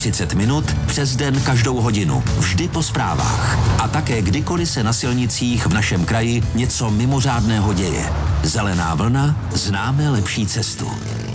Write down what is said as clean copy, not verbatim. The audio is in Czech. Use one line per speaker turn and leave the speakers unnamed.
30 minut, přes den každou hodinu, vždy po zprávách. A také kdykoliv se na silnicích v našem kraji něco mimořádného děje. Zelená vlna, známe lepší cestu.